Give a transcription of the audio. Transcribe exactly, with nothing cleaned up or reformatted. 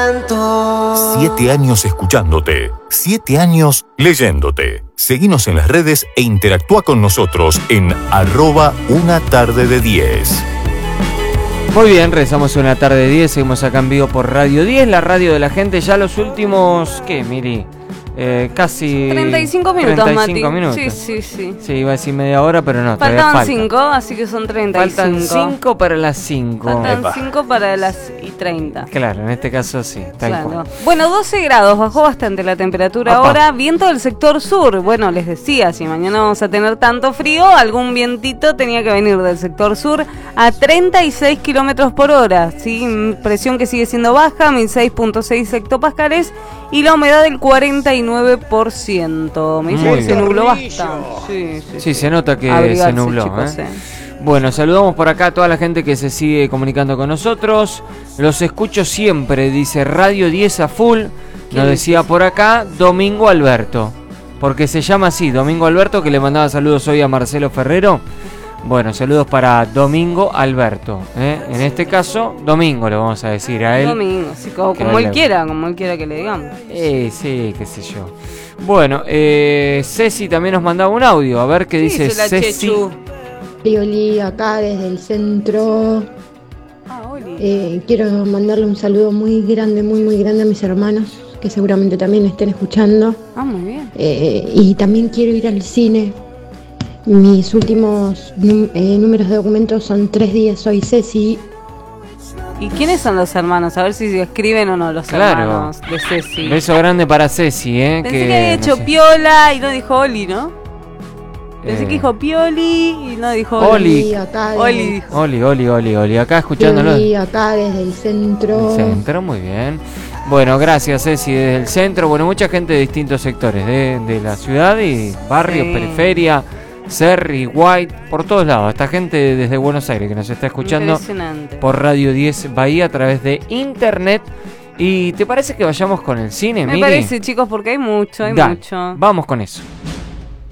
tanto. Siete años escuchándote. Siete años leyéndote. Seguinos en las redes e interactúa con nosotros en arroba una tarde de diez. Muy bien, regresamos a Una Tarde de diez. Seguimos acá en vivo por Radio diez, la radio de la gente. Ya los últimos, ¿qué, Miri? Eh, casi treinta y cinco minutos, treinta y cinco Mati. minutos. Sí, sí, sí. Sí, iba a decir media hora, pero no, todavía Faltaban falta. cinco, así que son treinta y cinco. Faltan cinco para las cinco. Faltan cinco para las y treinta. Claro, en este caso sí, tal Claro. cual. Bueno, doce grados, bajó bastante la temperatura Apa. ahora. Viento del sector sur. Bueno, les decía, si mañana vamos a tener tanto frío, algún vientito tenía que venir del sector sur a treinta y seis kilómetros por hora. ¿Sí? Presión que sigue siendo baja, mil seis punto seis hectopascales. Y la humedad del cuarenta y nueve por ciento. Me dice Muy que se bien. nubló bastante. Sí, sí, Sí, se nota que Abrigarse, se nubló. chicos, ¿eh? eh. Bueno, saludamos por acá a toda la gente que se sigue comunicando con nosotros. Los escucho siempre, dice Radio diez a full. Nos decía por acá Domingo Alberto. Porque se llama así, Domingo Alberto, que le mandaba saludos hoy a Marcelo Ferrero. Bueno, saludos para Domingo Alberto, ¿eh? En este caso, Domingo le vamos a decir a él. Domingo, sí, como, Que como le- él quiera, como él quiera que le digamos. Eh, sí, qué sé yo. Bueno, eh, Ceci también nos mandaba un audio. A ver qué dice Dice la Ceci. Chechu. Oli, acá desde el centro. Ah, Oli. Eh, quiero mandarle un saludo muy grande, muy, muy grande a mis hermanos, que seguramente también estén escuchando. Ah, muy bien. Eh, y también quiero ir al cine. Mis últimos num- eh, números de documentos son tres días. Soy Ceci. ¿Y quiénes son los hermanos? A ver si se escriben o no los Claro. hermanos de Ceci. Beso grande para Ceci, ¿eh? Pensé que, había no hecho sé. Piola y no dijo Oli, ¿no? Pensé Eh. que dijo Pioli y no dijo Oli. Y acá desde, Oli dijo. Oli, Oli, Oli, Oli. Acá escuchándolo. Oli, acá desde el centro. El centro, muy bien. Bueno, gracias Ceci desde el centro. Bueno, mucha gente de distintos sectores de, de la ciudad y barrios, Sí. periferia, Cerri, White, por todos lados. Esta gente desde Buenos Aires que nos está escuchando Impresionante. por Radio diez Bahía a través de internet. ¿Y te parece que vayamos con el cine, Me Miri? parece, chicos, porque hay mucho, hay Dale, mucho. vamos con eso.